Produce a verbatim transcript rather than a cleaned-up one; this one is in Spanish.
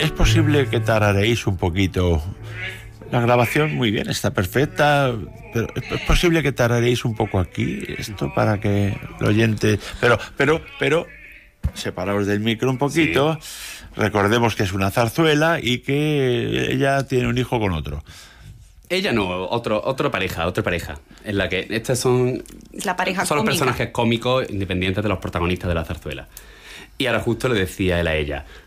es posible que tarareéis un poquito. La grabación muy bien, está perfecta, pero es posible que tarareéis un poco aquí esto para que el oyente, pero pero pero separaos del micro un poquito. Sí. Recordemos que es una zarzuela y que ella tiene un hijo con otro. Ella no, otro, otra pareja, otra pareja, en la que estos son, la pareja son cómica. Los personajes cómicos independientes de los protagonistas de la zarzuela. Y ahora justo le decía él a ella: